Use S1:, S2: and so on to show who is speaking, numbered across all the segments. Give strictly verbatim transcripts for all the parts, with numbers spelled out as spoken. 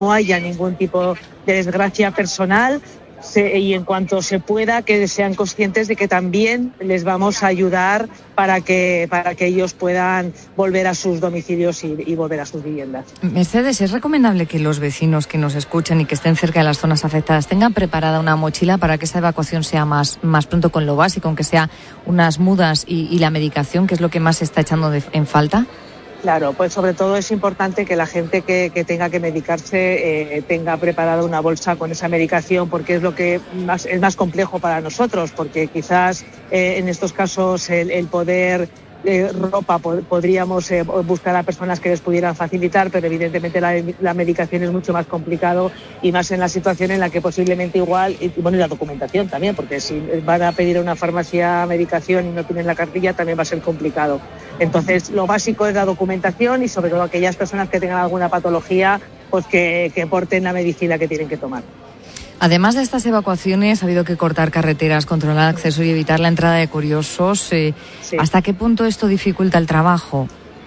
S1: no haya ningún tipo de desgracia personal. Se, y en cuanto se pueda, que sean conscientes de que también les vamos a ayudar para que para que ellos puedan volver a sus domicilios y, y volver a sus viviendas.
S2: Mercedes, ¿es recomendable que los vecinos que nos escuchen y que estén cerca de las zonas afectadas tengan preparada una mochila para que esa evacuación sea más, más pronto, con lo básico, aunque sea unas mudas y, y la medicación, que es lo que más se está echando de, en falta?
S1: Claro, pues sobre todo es importante que la gente que, que tenga que medicarse eh, tenga preparada una bolsa con esa medicación, porque es lo que más, es más complejo para nosotros, porque quizás eh, en estos casos el, el poder eh, ropa pod- podríamos eh, buscar a personas que les pudieran facilitar, pero evidentemente la, la medicación es mucho más complicado, y más en la situación en la que posiblemente igual, y bueno, y la documentación también, porque si van a pedir a una farmacia medicación y no tienen la cartilla, también va a ser complicado. Entonces, lo básico es la documentación, y sobre todo aquellas personas que tengan alguna patología, pues que, que porten la medicina que tienen que tomar.
S2: Además de estas evacuaciones, ha habido que cortar carreteras, controlar acceso y evitar la entrada de curiosos. Eh, sí. ¿Hasta qué punto esto dificulta el trabajo?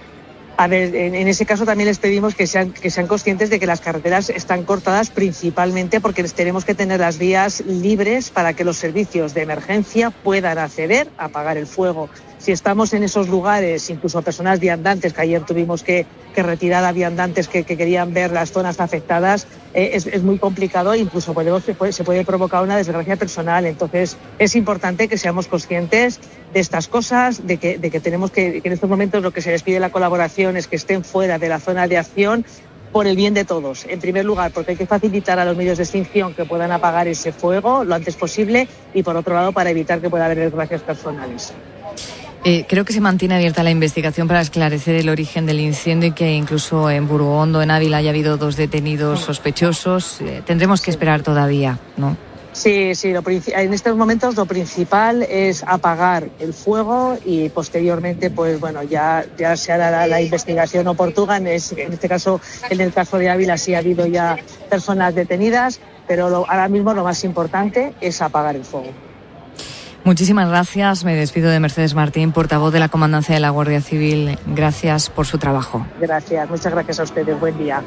S1: A ver, en, en ese caso también les pedimos que sean, que sean conscientes de que las carreteras están cortadas principalmente porque les tenemos que tener las vías libres para que los servicios de emergencia puedan acceder a apagar el fuego. Si estamos en esos lugares, incluso personas viandantes, que ayer tuvimos que, que retirar a viandantes que, que querían ver las zonas afectadas, eh, es, es muy complicado, incluso podemos, se, puede, se puede provocar una desgracia personal. Entonces, es importante que seamos conscientes de estas cosas, de que, de que tenemos que, que en estos momentos lo que se les pide la colaboración es que estén fuera de la zona de acción, por el bien de todos. En primer lugar, porque hay que facilitar a los medios de extinción que puedan apagar ese fuego lo antes posible, y por otro lado, para evitar que pueda haber desgracias personales.
S2: Eh, creo que se mantiene abierta la investigación para esclarecer el origen del incendio, y que incluso en Burgondo, en Ávila, haya habido dos detenidos sospechosos. Eh, tendremos que esperar todavía, ¿no?
S1: Sí, sí, lo, en estos momentos lo principal es apagar el fuego, y posteriormente, pues bueno, ya, ya se hará la, la investigación oportuna. En, es, en este caso, en el caso de Ávila sí ha habido ya personas detenidas, pero lo, ahora mismo lo más importante es apagar el fuego.
S2: Muchísimas gracias. Me despido de Mercedes Martín, portavoz de la Comandancia de la Guardia Civil. Gracias por su trabajo.
S1: Gracias, muchas gracias a ustedes. Buen día.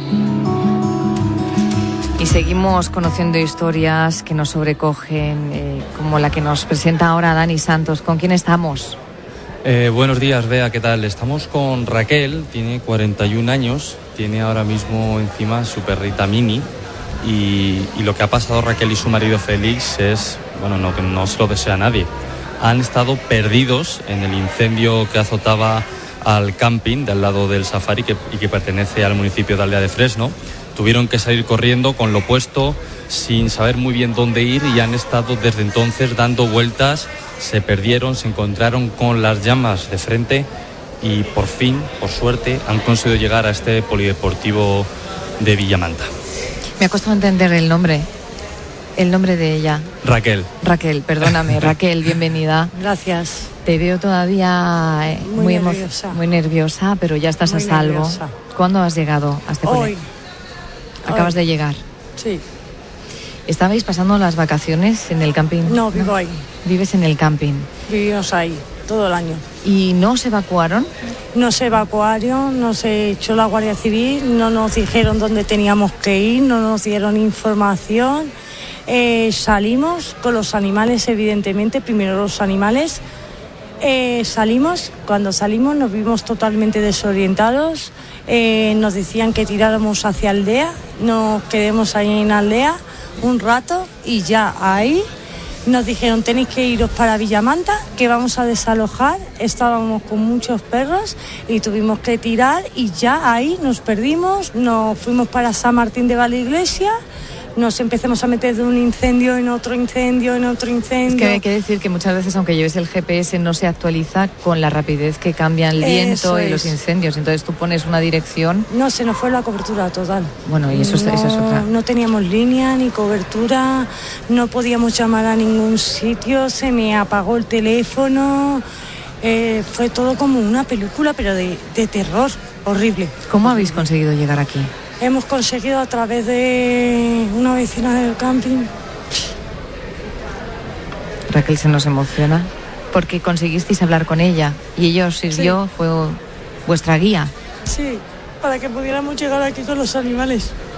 S2: Y seguimos conociendo historias que nos sobrecogen, eh, como la que nos presenta ahora Dani Santos. ¿Con quién estamos?
S3: Eh, buenos días, Bea, ¿qué tal? Estamos con Raquel, tiene cuarenta y un años, tiene ahora mismo encima su perrita Mini, y, y lo que ha pasado Raquel y su marido Félix es, bueno, no, que no se lo desea a nadie. Han estado perdidos en el incendio que azotaba al camping de al lado del Safari, que, y que pertenece al municipio de Aldea de Fresno. Tuvieron que salir corriendo con lo puesto, sin saber muy bien dónde ir, y han estado desde entonces dando vueltas. Se perdieron, se encontraron con las llamas de frente, y por fin, por suerte, han conseguido llegar a este polideportivo de Villamanta.
S2: Me ha costado entender el nombre, el nombre de ella.
S3: Raquel.
S2: Raquel, perdóname. Raquel, bienvenida.
S4: Gracias.
S2: Te veo todavía eh,
S4: muy,
S2: muy
S4: nerviosa.
S2: Emo- muy nerviosa, pero ya estás
S4: muy
S2: a salvo.
S4: Nerviosa.
S2: ¿Cuándo has llegado a este
S4: Hoy.
S2: Acabas
S4: Hoy.
S2: de llegar.
S4: Sí.
S2: ¿Estabais pasando las vacaciones en el camping?
S4: No, vivo ¿No? ahí.
S2: ¿Vives en el camping?
S4: Vivimos ahí todo el año.
S2: ¿Y no se evacuaron?
S4: No se evacuaron, no se echó la Guardia Civil, no nos dijeron dónde teníamos que ir, no nos dieron información. Eh, salimos con los animales, evidentemente, primero los animales. Eh, salimos, cuando salimos nos vimos totalmente desorientados. Eh, nos decían que tiráramos hacia Aldea, nos quedemos ahí en Aldea un rato, y ya ahí nos dijeron: tenéis que iros para Villamanta, que vamos a desalojar. Estábamos con muchos perros y tuvimos que tirar, y ya ahí nos perdimos. Nos fuimos para San Martín de Valleiglesia, nos empezamos a meter de un incendio en otro incendio, en otro incendio. Es
S2: que hay que decir que muchas veces, aunque lleves el G P S, no se actualiza con la rapidez que cambia el viento y los incendios. Entonces tú pones una dirección.
S4: No, se nos fue la cobertura total.
S2: Bueno, y eso,
S4: no,
S2: esa es otra.
S4: No teníamos línea ni cobertura, no podíamos llamar a ningún sitio, se me apagó el teléfono. Eh, fue todo como una película, pero de, de terror, horrible.
S2: ¿Cómo habéis conseguido llegar aquí?
S4: Hemos conseguido a través de una vecina del camping.
S2: Raquel se nos emociona porque conseguisteis hablar con ella y ella os sirvió, sí. Fue vuestra guía.
S4: Sí, para que pudiéramos llegar aquí con los animales.